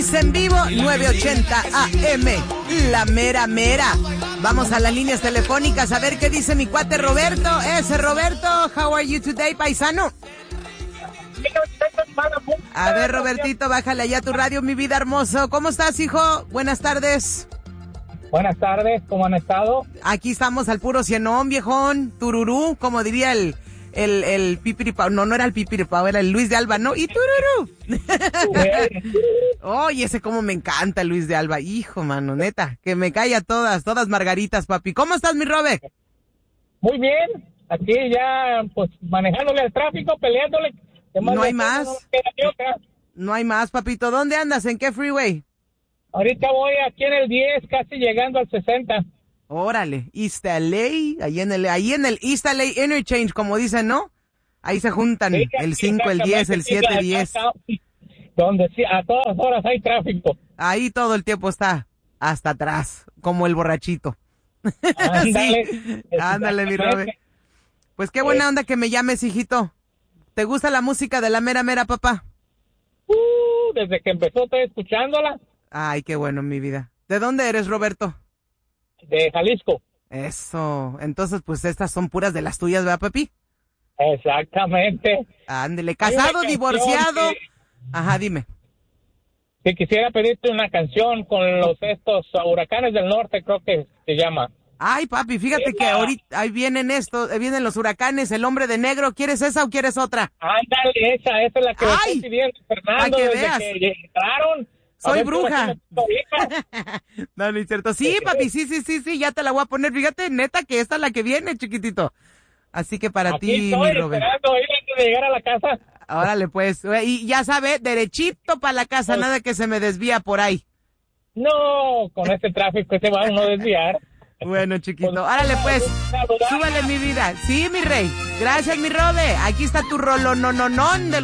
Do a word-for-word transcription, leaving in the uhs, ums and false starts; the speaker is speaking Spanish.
En vivo, nueve ochenta A M, la mera mera. Vamos a las líneas telefónicas a ver qué dice mi cuate Roberto. Ese Roberto, how are you today, paisano? A ver, Robertito, bájale allá tu radio, mi vida hermoso. ¿Cómo estás, hijo? Buenas tardes. Buenas tardes, ¿cómo han estado? Aquí estamos al puro cienón, viejón. Tururú, como diría el... El, el pipiripao, no, no era el pipiripao, era el Luis de Alba, ¿no? Y tururú. Oye, ese cómo me encanta Luis de Alba, hijo, mano, neta, que me cae a todas, todas margaritas, papi. ¿Cómo estás, mi Robe? Muy bien, aquí ya, pues, manejándole al tráfico, peleándole. No hay más. No hay más, papito. ¿Dónde andas? ¿En qué freeway? Ahorita voy aquí en el diez, casi llegando al sesenta. Órale, East L A, ahí en el, ahí en el East L A Interchange, como dicen, ¿no? Ahí se juntan sí, el cinco, el diez, el siete, el diez. Donde sí, a todas horas hay tráfico. Ahí todo el tiempo está hasta atrás, como el borrachito. Ándale. Sí, ándale, mi Robe. Pues qué buena onda que me llames, hijito. ¿Te gusta la música de la mera mera, papá? Uh, desde que empezó estoy escuchándola. Ay, qué bueno, mi vida. ¿De dónde eres, Roberto? De Jalisco. Eso, entonces pues estas son puras de las tuyas, ¿verdad, papi? Exactamente. Ándele, casado, divorciado. Que, Ajá, dime. Si quisiera pedirte una canción con los estos huracanes del norte, creo que se llama. Ay, papi, fíjate que ahorita ahí vienen estos, vienen los huracanes, el hombre de negro. ¿Quieres esa o quieres otra? Ándale, esa, esa es la que me estoy pidiendo, Fernando, que desde veas. que entraron. Soy bruja. No, no es cierto. Sí, papi, sí, sí, sí, sí, ya te la voy a poner. Fíjate, neta, que esta es la que viene, chiquitito. Así que para Aquí ti, estoy mi Robert. esperando ir antes de llegar a la casa. Órale, pues. Y ya sabe, derechito para la casa, nada que se me desvía por ahí. No, con este tráfico se va a uno desviar. Bueno, chiquito. Órale, pues. Súbale, mi vida. Sí, mi rey. Gracias, mi Robe. Aquí está tu rolonononón de